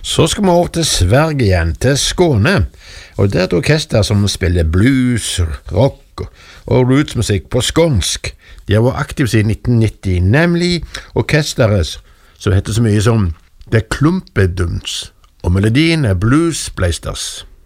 Så skal vi over til Sverige igjen, til Skåne, og det er et orkester som spiller blues, rock og rootsmusikk på skånsk. De har vært aktive siden 1990, nemlig orkesteret som heter så mye som The Klumpeduns, og melodien er Blues Blasters.